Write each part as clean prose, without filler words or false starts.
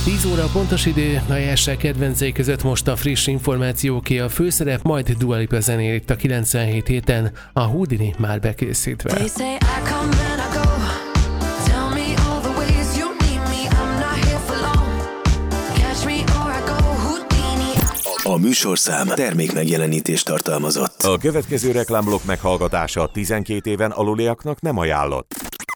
10 óra pontos idő, a Jászság kedvencei között most a friss információké, a főszerep, majd Dua Lipa zenél itt a 97 héten, a Houdini már bekészítve. A műsorszám termékmegjelenítést tartalmazott. A következő reklámblokk meghallgatása 12 éven aluliaknak nem ajánlott.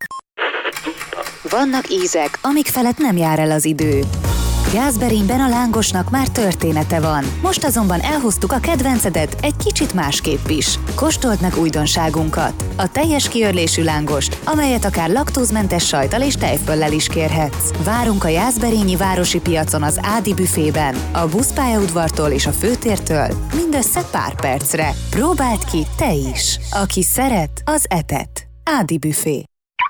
Vannak ízek, amik felett nem jár el az idő. Jászberényben a lángosnak már története van. Most azonban elhoztuk a kedvencedet egy kicsit másképp is. Kóstold meg újdonságunkat. A teljes kiörlésű lángost, amelyet akár laktózmentes sajttal és tejföllel is kérhetsz. Várunk a jászberényi városi piacon az Ádi büfében, a buszpályaudvartól és a főtértől mindössze pár percre. Próbáld ki te is. Aki szeret, az etet. Ádi büfé.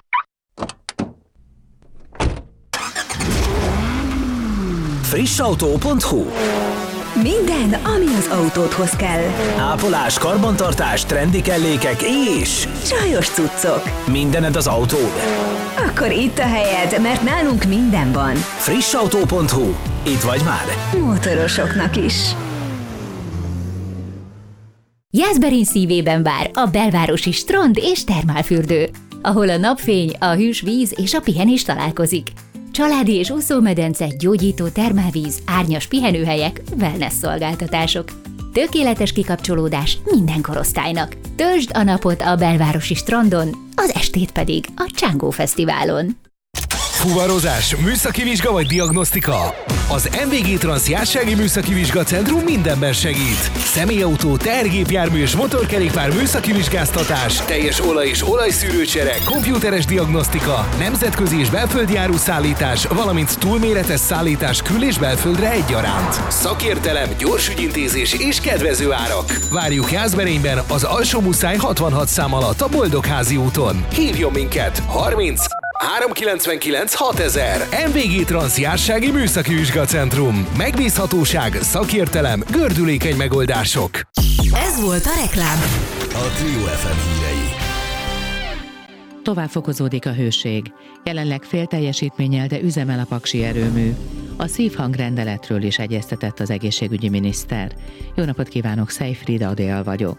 Frissautó.hu. Minden, ami az autódhoz kell. Ápolás, karbantartás, trendi kellékek és Csajos cuccok. mindened az autód. Akkor itt a helyed, mert nálunk minden van. Frissautó.hu. Itt vagy már. Motorosoknak is. Jászberény szívében vár a belvárosi strand és termálfürdő, ahol a napfény, a hűs víz és a pihenés találkozik. Családi és úszómedence, gyógyító termálvíz, árnyas pihenőhelyek, wellness szolgáltatások. Tökéletes kikapcsolódás minden korosztálynak. Töltsd a napot a belvárosi strandon, az estét pedig a Csángó Fesztiválon. Fuvarozás, műszaki vizsga vagy diagnosztika? Az MVG Trans Jászsági Műszaki Vizsgacentrum mindenben segít. Személyautó, tehergépjármű és motorkerékpár műszaki vizsgáztatás, teljes olaj- és olajszűrőcsere, komputeres diagnosztika, nemzetközi és belföldi áruszállítás, valamint túlméretes szállítás kül- és belföldre egyaránt. Szakértelem, gyors ügyintézés és kedvező árak. Várjuk Jászberényben az Alsó-Muszáj 66 szám alatt a Boldogházi úton. Hívjon minket! 30 399 6000. MVG Trans Jászsági Műszaki Vizsgacentrum. Megbízhatóság, szakértelem, gördülékeny megoldások. Ez volt a reklám. A Trio FM hírei. Tovább fokozódik a hőség. Jelenleg fél teljesítménnyel, de üzemel a paksi erőmű. A szívhangrendeletről is egyeztetett az egészségügyi miniszter. Jó napot kívánok, Szejfried Adél vagyok.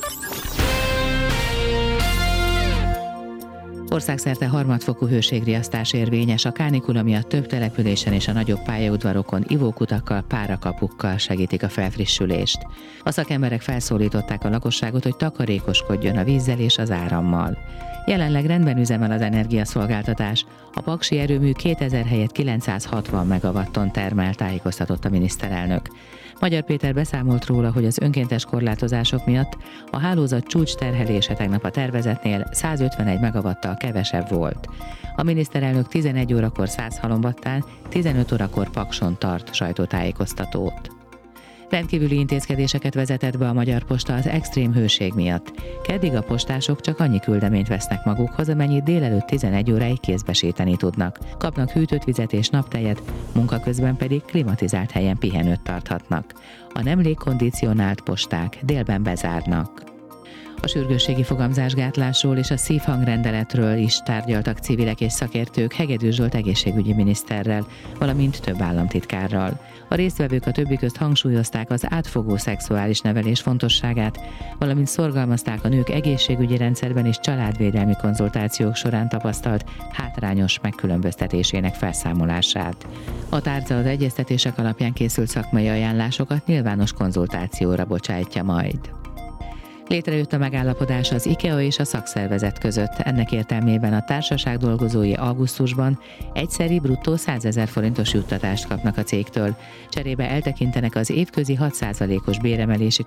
Országszerte harmadfokú hőségriasztás érvényes, a kánikula miatt több településen és a nagyobb pályaudvarokon ivókutakkal, párakapukkal segítik a felfrissülést. A szakemberek felszólították a lakosságot, hogy takarékoskodjon a vízzel és az árammal. Jelenleg rendben üzemel az energiaszolgáltatás, a paksi erőmű 2000 helyett 960 megawatton termel, tájékoztatott a miniszterelnök. Magyar Péter beszámolt róla, hogy az önkéntes korlátozások miatt a hálózat csúcs terhelése tegnap a tervezetnél 151 megawattal kevesebb volt. A miniszterelnök 11 órakor Szászhalombattán, 15 órakor Pakson tart sajtótájékoztatót. Rendkívüli intézkedéseket vezetett be a Magyar Posta az extrém hőség miatt. Keddig a postások csak annyi küldeményt vesznek magukhoz, amennyit délelőtt 11 óráig kézbesíteni tudnak. Kapnak hűtött vizet és naptejet, munka közben pedig klimatizált helyen pihenőt tarthatnak. A nem légkondicionált posták délben bezárnak. A sürgősségi fogamzásgátlásról és a szívhangrendeletről is tárgyaltak civilek és szakértők Hegedűs Zsolt egészségügyi miniszterrel, valamint több államtitkárral. A résztvevők a többi közt hangsúlyozták az átfogó szexuális nevelés fontosságát, valamint szorgalmazták a nők egészségügyi rendszerben és családvédelmi konzultációk során tapasztalt hátrányos megkülönböztetésének felszámolását. A tárca az egyeztetések alapján készült szakmai ajánlásokat nyilvános konzultációra bocsájtja majd. Létrejött a megállapodás az IKEA és a szakszervezet között. Ennek értelmében a társaság dolgozói augusztusban egyszeri bruttó 100 000 forintos juttatást kapnak a cégtől. Cserébe eltekintenek az évközi 6%-os béremelési